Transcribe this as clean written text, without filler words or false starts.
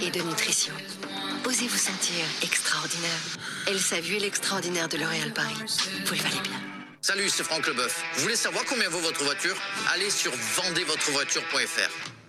et de nutrition. Osez vous sentir extraordinaire. Elsa Vue, l'extraordinaire de L'Oréal Paris. Vous le valez bien. Salut, c'est Franck Leboeuf. Vous voulez savoir combien vaut votre voiture? Allez sur vendezvotrevoiture.fr.